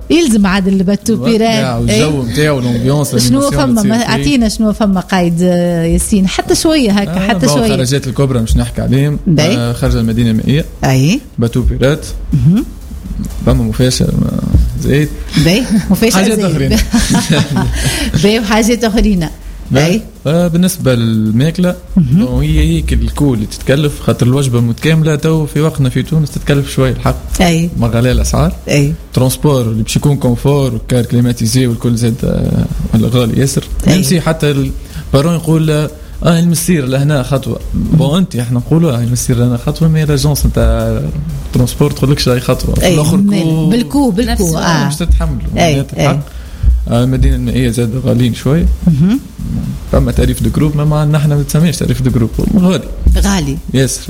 يلزم عاد الباتو بيران والجو نتاعو والامبيونس. شنو فما اعطينا شنو فما قايد ياسين حتى شويه هكا حتى شويه. الخرجات الكبرى مش نحكي عليهم. خرج المدينه المائيه اي باتو بيرات فما مفاشر زيت مفاشر حاجات اخرين وحاجات اخرين. بالنسبه للماكله هي هيك الكول اللي تتكلف خاطر الوجبه متكامله تو في وقتنا في تونس تتكلف شويه الحق. ما غاليه الاسعار. ترونسبور اللي باش يكون كونفور وكار كليماتيزي والكل زاد ولا غالي ياسر. نمشي حتى البارون يقول المسير لهنا خطوه بون انت احنا نقولوا المسير لهنا خطوه مي لاجونس نتاع ترونسبور تقولكش هاي خطوه الاخر بالكو باش تتحملوا. المدينه المائيه زاد غاليين شوي. فما تعريف دو جروب ما نحن ما نسميش تعريف دو جروب غالي ياسر.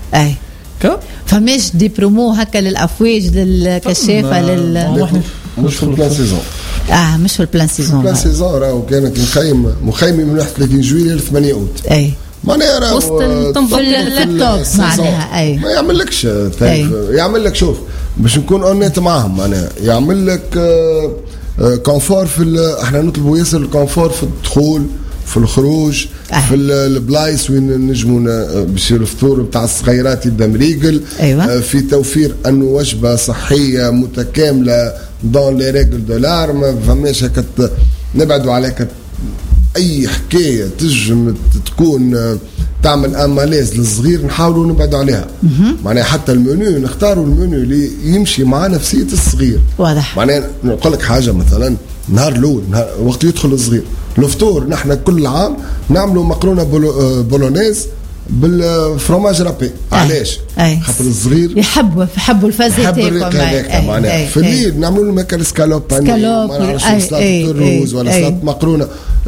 فماش دي برومو هكا للافواج للكشافه مش في البلان سيزون. مش في البلان سيزون. البلان سيزون راهو كانت مخيمه من 31 جويلية ل 8 اوت. معناها راهو في اللابتوب معناها ما يعملكش يعمل لك شوف باش نكون اونيت معهم معناها يعمل لك كونفور احنا نطلبوا ياسر الكونفور في الدخول في الخروج في البلايص وين نجموا بصير الفطور بتاع الصغيرات يبدا مريقل. في توفير انه وجبه صحيه متكامله دون لي ريغل دو لار. ما فماش هكا نبعدوا عليك اي حكايه تجم تكون تعمل اماليز للصغير نحاولوا نبعدوا عليها. معناها حتى المنيو نختاروا المنيو اللي يمشي مع نفسيه الصغير. واضح. معناها نقول لك حاجه مثلا نهار الاول وقت يدخل الصغير الفطور نحن كل عام نعملوا مقرونه بولونيز بالفرماج رابي. علاش؟ خاطر الصغير يحبوا الفازه تاعهم. معناها في الليل نعملوا له ماكل سكالوب ما نعرفش سلطه الروز ولا سلطه مقرونه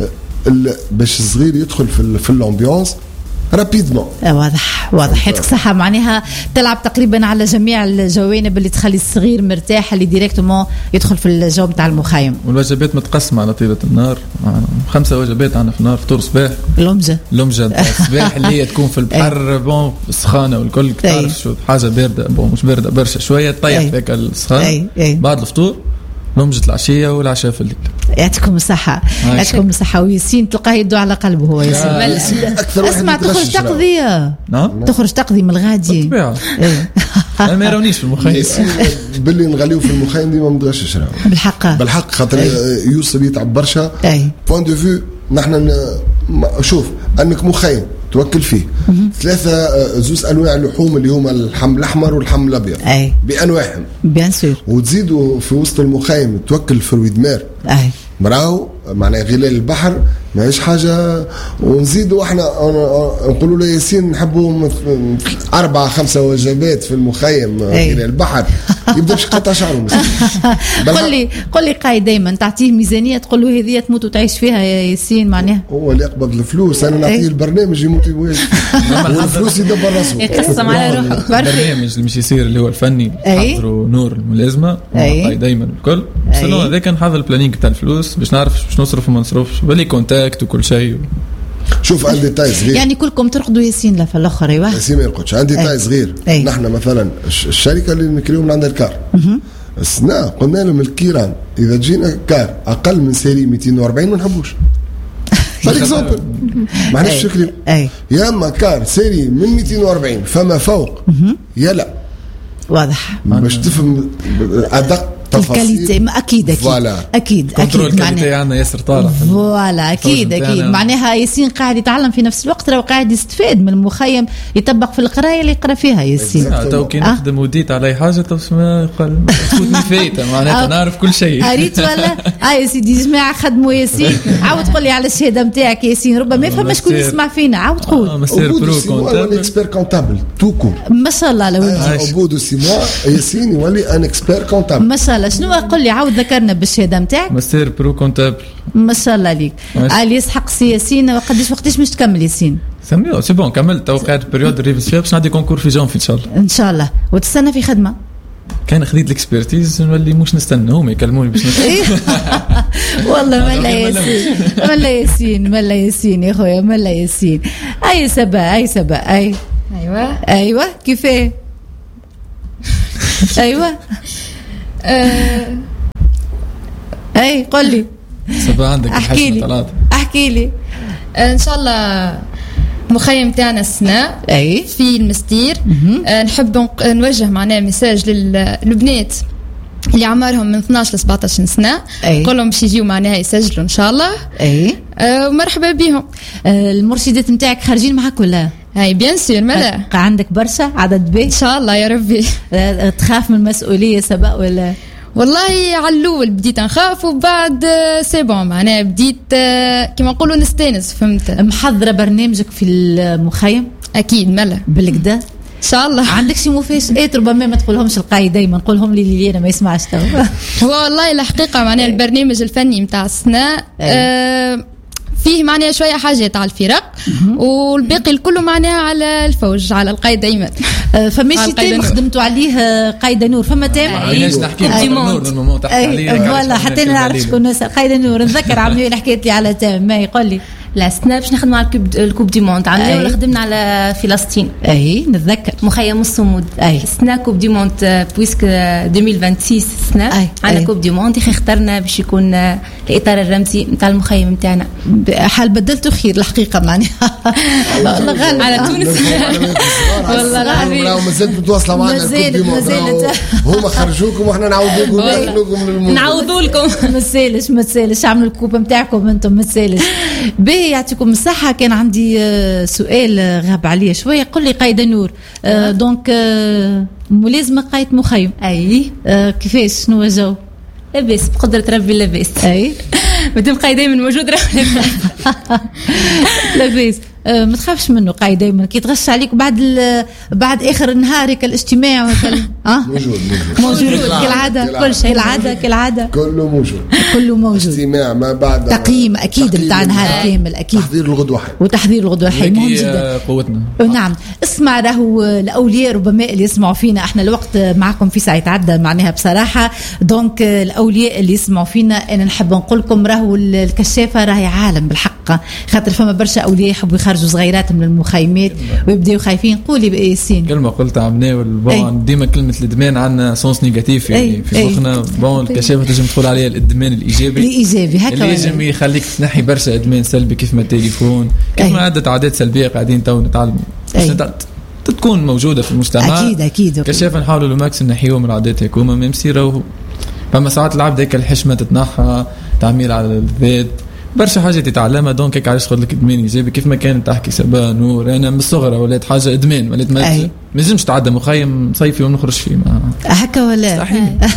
باش الصغير يدخل في الامبيونس رابيدمون. واضح يعطيك الصحة. معناها تلعب تقريبا على جميع الجوانب اللي تخلي الصغير مرتاح اللي ديريكتومون يدخل في الجو نتاع المخيم. والوجبات متقسمة على طيلة النهار 5 وجبات عندنا في النهار. فطور صباح لومجة نتاع الصباح اللي هي تكون في البحر بون السخانة والكل تعرف شو حاجة باردة بون مش باردة برشا شوية تطيح فيك السخانة. بعد الفطور لومجة العشية والعشاء في الليل. يعطيكم الصحة. يعطيكم الصحة. وياسين تلقاه يدو على قلبه هو ياسين. اسمع تخرج تقضي تخرج تقضي من الغادي. ما يرونيش في المخيم باللي نغليو في المخيم ديما ما نتغشش بالحق خاطر يوصل يتعب برشا. بوين دو فيو نحن شوف انك مخيم توكل فيه 3 زوز انواع اللحوم اللي هما اللحم الاحمر واللحم الابيض بانواعهم بيان سور. وتزيدوا في وسط المخيم توكل فرويد مار مراو معناها غلال البحر ماهيش حاجه. ونزيدوا احنا نقولوا له ياسين نحبوا 4-5 وجبات في المخيم غلال البحر يبدا باش يقطع شعره. قل لي قايد دائما تعطيه ميزانيه تقول له هذه تموت وتعيش فيها يا ياسين. معناها هو اللي يقبض الفلوس انا نعطيه البرنامج يموت يواجه والفلوس يدبر راسه يقسم على روحه. البرنامج اللي مش يصير اللي هو الفني حضروا نور الملازمه قايد دائما الكل سنو هذاك نحضر البلانينغ تاع الفلوس باش نعرف باش نصرف وما نصرفش بالي كونتاكت وكل شيء. شوف عندي تاي صغير يعني كلكم ترقدوا ياسين لا في الاخر. ياسين ما يرقدش. عندي تاي صغير. نحن مثلا الشركه اللي نكريو من عندها الكار السنة قلنا لهم الكيران اذا جينا كار اقل من سيري 240 ما نحبوش. فور اكزامبل ما عندناش شكل يا اما كار سيري من 240 فما فوق يا لا. واضح باش تفهم ادق الكاليتي. اكيد كنترول الكاليتي عندنا ياسر طالع فوالا اكيد معناها ياسين قاعد يتعلم في نفس الوقت راه قاعد يستفاد من المخيم يطبق في القرايه اللي يقرا فيها ياسين. تو كي نخدم وديت على حاجه تو اسمها تفوتني فايته معناتها نعرف كل شيء. قريت ولا يا سيدي جماعه خدموا ياسين. عاود قول لي على الشهاده نتاعك ياسين ربما يفهم شكون يسمع فينا. عاود قول ماستر برو كونتابل اكسبير كونتابل توكو ما شاء الله. لو عبود 6 mois ياسين يولي ان اكسبير كونتابل ما شاء الله. شنو قل لي عاود ذكرنا بالشهاده نتاعك. ماستر برو كونتابل ما شاء الله عليك. علي يسحق سي ياسين وقتاش باش تكمل ياسين؟ سميو سي بون كملت تو قاعد بريود ريفيس فيها باش نعدي كونكور في جونفي ان شاء الله. ان شاء الله. وتستنى في خدمه كان خديت الاكسبرتيز نولي مش نستنى هم يكلموني باش والله ملا ياسين يا خويا ملا ياسين. اي سبا ايوه كيفاه ايوه اي قل لي صباح عندك احكي لي ان شاء الله مخيم تاعنا السنة في المستير. نحب نوجه معناه مساج للبنات اللي عمرهم من 12 ل 17 سنة، كلهم باش يجيو معناها يسجلوا ان شاء الله. ومرحبا بهم. المرشدات نتاعك خارجين معك ولا؟ هاي بيان سور. مالا عندك برشا عدد بي ان شاء الله يا ربي. تخاف من المسؤولية سبق ولا؟ والله على الاول بديت نخاف وبعد سي بون معناها بديت كما نقولوا نستانس. فهمت؟ محضره برنامجك في المخيم؟ اكيد. مالا بالكدا ان شاء الله. عندك شي مفاجآت ربما ما تقولهمش القايد دائما نقولهم لي انا ما يسمعش تو. هو والله الحقيقه معناها البرنامج الفني نتاع السنه فيه معناها شويه حاجات على الفرق والباقي الكل معناها على الفوج على القايد دايما. فماشي تيم خدمتوا عليه قايدة نور فما تيم علاش نحكي نور تحكي عليه والله حتى انا نعرف شكون قايدة نور. نتذكر عمي حكيت لي على تيم ما يقول لي لا السنة باش نخدموا على الكوب دي موند عملنا ولا خدمنا على فلسطين. نتذكر مخيم الصمود. السنة كوب دي موند بويسك 2026 السنة عندنا كوب دي موند اخترنا باش يكون الإطار الرمزي نتاع المخيم نتاعنا. حال بدلتوا خير الحقيقة معناها غالب على تونس والله العظيم مازالت متواصلة معنا الكوب دي موند. هما خرجوكم واحنا نعوضوكم نعوضوا لكم. ما تسالش عملوا الكوب نتاعكم انتم ما تسالش. يعطيكم الصحة. كان عندي سؤال غاب عليا شوية. قل لي قايدة نور دونك ملازمة قايد مخيم كيفاش شنو الجو؟ لاباس بقدرة ربي لاباس. مادام قايد دايما موجود لاباس. ما تخافش منه قايد دايما كي تغش عليك بعد اخر نهارك الاجتماع موجود كالعاده كله موجود اجتماع ما بعد تقييم اكيد نتاع نهار كامل اكيد تحضير الغدوه مهم جدا قوتنا. نعم اسمع راهو الاولياء ربما اللي يسمعوا فينا احنا الوقت معكم في ساعه يتعدى معناها بصراحه دونك الاولياء اللي يسمعوا فينا انا نحب نقول لكم راهو الكشافه راهي عالم بالحق خاطر فما برشا اولياء يحبوا يخرجوا صغيرات من المخيمات ويبداوا خايفين. قولي باسين كلمه قلت عمناول بون ديما كلمه الادمان عندنا سونس نيجاتيف يعني في مخنا. بون الكشافه تنجم تدخل عليها الادمان الايجابي هكا اللي ينجم يخليك تنحي برشا ادمان سلبي كيف ما التليفون كيف ما عدة عادات سلبيه قاعدين تو نتعلموا تكون موجوده في المجتمع. اكيد كشافه نحاولوا الماكس نحيوهم من العادات هكوما ما يصيروا. فما ساعات العبد هيك الحشمه تتنحى تعمير على الذات برشا حاجه تتعلمها. دونك هيك علاش خذ لك ادمان ايجابي كيف ما كانت تحكي سبا نور. انا من الصغر ولات حاجه ادمان ولات ما لازمش تعدى مخيم صيفي ونخرج فيه هكا ولا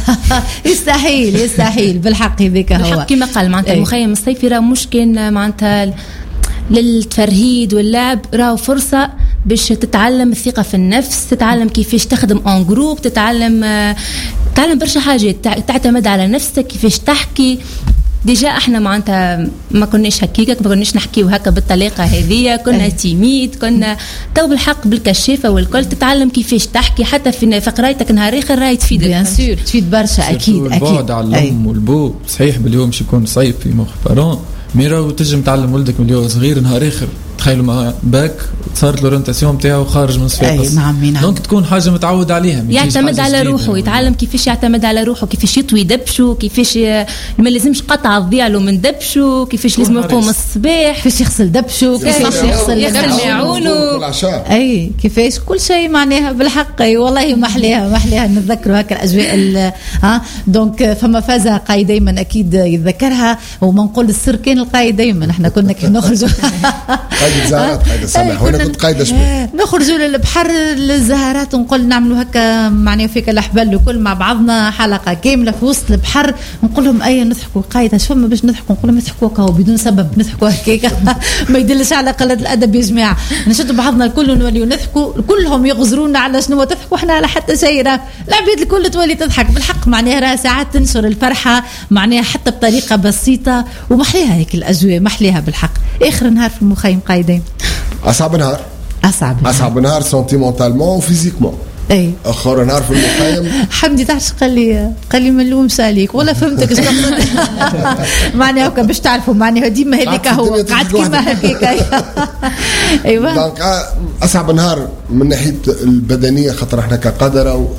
يستحيل بالحق هذاك هو بالحق كما قال معناتها المخيم الصيفي راه مش كان معناتها للتفرهيد واللعب راهو فرصه باش تتعلم الثقه في النفس تتعلم كيفاش تخدم اون جروب تتعلم برشا حاجات تعتمد على نفسك كيفاش تحكي. ديجا احنا معناتها ما كناش هكيك ما كناش نحكيو هكا بالطريقه هذه كنا تيميد كنا تو بالحق بالكشافه والكل تتعلم كيفاش تحكي حتى في قرايتك نهار اخر راهي تفيدك بيان سور تفيد برشا اكيد البعد على الام والبو صحيح باليوم باش يكون صيف في مخ بارون ميرا تنجم تعلم ولدك من اليوم صغير نهار اخر تخيلوا مع باك صارت الاورينتاسيون نتاعو خارج من صفاقس. نعم. دونك تكون حاجه متعود عليها يعتمد على روحه يتعلم كيفاش يعتمد على روحه كيفاش يطوي دبشه كيفاش ما لازمش قطعه تضيع له من دبشه كيفاش لازم يقوم الصباح كيفاش يغسل دبشه كيفاش يغسل معونه كيفاش كل شيء معناها بالحق والله محليها نتذكروا هكا الاجواء دونك فما فازه قايد دائما اكيد يتذكرها وما نقول السر كان القايد دائما احنا كنا كي نخرجوا قايد سامح وانا كنت قايده شوي نخرجوا للبحر للزهرات ونقول نعملوا هكا معناها فيك الحبل وكل مع بعضنا حلقه كامله في وسط البحر نقول لهم نضحكوا قايده شو ما باش نضحكوا نقول لهم نضحكوا هكا بدون سبب نضحكوا هكاك ما يدلش على قله الادب يا جماعه نشدوا بعضنا الكل نوليو نضحكوا كلهم يغزرونا على شنو تضحكوا احنا على حتى شيء العباد الكل تولي تضحك بالحق معناها راه ساعات تنشر الفرحه معناها حتى بطريقه بسيطه ومحليها هيك الاجواء محليها بالحق. اخر نهار في المخيم قايدين أصعب نهار سنتيمونتالمون وفيزيكمون اي اخر نعرف المخيم حمدي تعرف قال لي ما نلومش عليك ولا فهمتك ايش تقصد معناها هكا باش تعرفوا معناها ديما هذيك هو قاعد كيما هكاك ايوه دونك اصعب نهار من ناحيه البدنيه خاطر احنا كقدره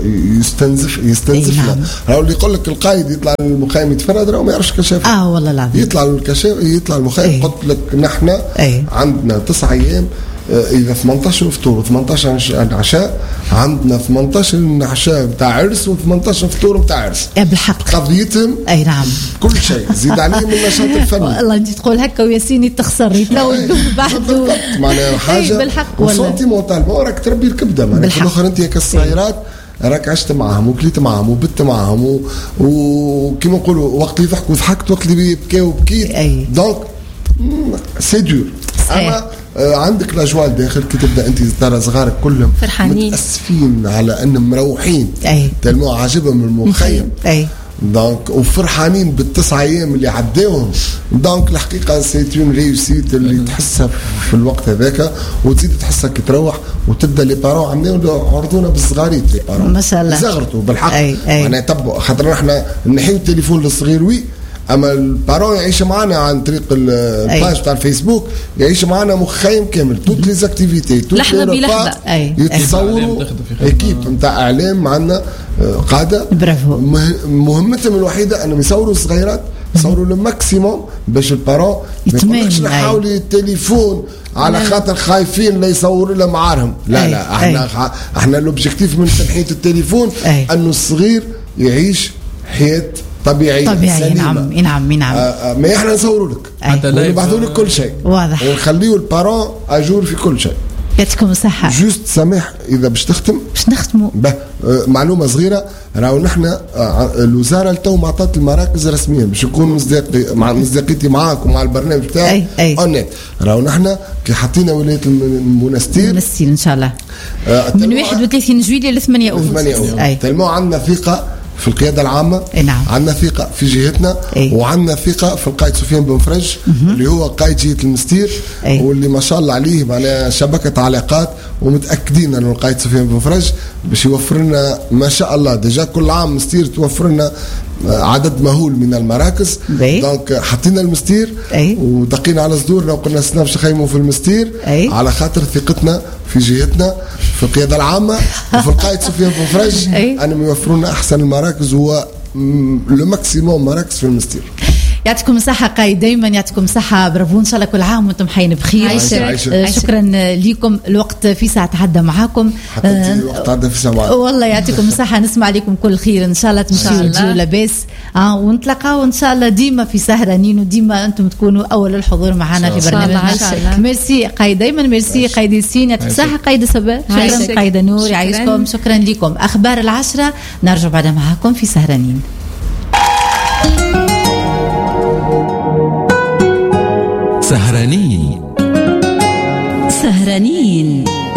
يستنزفنا راهو اللي يقول لك القائد يطلع للمخيم يتفرد راهو ما يعرفش كشاف والله العظيم يطلع المخيم قلت لك نحن عندنا 9 ايام اذا 18 فطور و18 عشاء عندنا 18 عشاء بتاع عرس و18 فطور بتاع عرس بالحق قضيتهم اي نعم كل شيء زيد عليهم النشاط الفني والله انت تقول هكا وياسيني تخسر يتلون بعده معناها حاجه بالحق والله سنتيمونتال راك تربي الكبده معناها في الاخر انت كالصغيرات راك عشت معهم وكليت معهم وبت معهم وكيما نقولوا وقت اللي ضحكوا ضحكت وقت اللي بكاو بكيت دونك سي دور اما عندك لاجوال داخل كي تبدا انت ترى صغارك كلهم فرحانين متاسفين على انهم مروحين تلمو عاجبهم المخيم دونك وفرحانين بال9 ايام اللي عداوهم دونك الحقيقه سيتون ريوسيت اللي تحسها في الوقت هذاك وتزيد تحسها كي تروح وتبدا لي بارون عرضونا بالصغاريت لي بارون ما شاء الله زغرتوا بالحق معناها تبعوا خاطر احنا نحيو التليفون للصغير وي اما البارون يعيش معنا عن طريق الباج تاع الفيسبوك يعيش معنا مخيم كامل توت لي زاكتيفيتي لحظه بلحظه يتصوروا ايكيب نتاع اعلام معنا قاده برافو مهمتهم الوحيده انهم يصوروا الصغيرات يصوروا الماكسيموم باش البارون ما يقولكش نحاول التليفون على خاطر خايفين لا يصوروا له معارهم لا احنا لوبجيكتيف من تنحيه التليفون انه الصغير يعيش حياه طبيعي نعم ما احنا نصوروا لك ونبعثوا لك كل شيء واضح ونخليوا البارون اجور في كل شيء يعطيكم الصحة جوست سامح اذا باش تختم باش نختموا معلومه صغيره راهو نحن الوزاره تو معطات المراكز رسميا باش نكون مصداقيتي معاك ومع البرنامج بتاعي راهو نحن كي حطينا ولايه المنستير ان شاء الله من 31 جويلية ل 8 أغسطس تلمو عندنا ثقه في القيادة العامة عندنا ثقة في جهتنا وعندنا ثقة في القائد سفيان بن فرج اللي هو قائد جهة المستير واللي ما شاء الله عليه معناها شبكة علاقات ومتأكدين أن القائد سفيان بن فرج باش يوفر لنا ما شاء الله ديجا كل عام مستير توفر لنا عدد مهول من المراكز دونك حطينا المستير ودقينا على صدورنا وقلنا سنا باش نخيموا في المستير على خاطر ثقتنا في جهتنا في القيادة العامة وفي القائد سفيان بن فرج أنهم يوفروا لنا أحسن المراكز هو لو ماكسيموم مراكز في المستير. يعطيكم الصحة قايد دايما يعطيكم الصحة برافو إن شاء الله كل عام وأنتم حيين بخير. شكرا لكم الوقت في ساعة تعدى معاكم الوقت تعدى في ساعة والله يعطيكم الصحة نسمع لكم كل خير إن شاء الله تمشيوا وتجيوا لاباس ونتلاقاو إن شاء الله ديما في سهرانين وديما أنتم تكونوا أول الحضور معنا في برنامجنا. ميرسي قايد دايما ميرسي قايد ياسين يعطيك الصحة قايد صباح شكرا قايد نور يعيشكم شكرا لكم. أخبار 10 نرجع بعد معاكم في سهرانين. سهرانين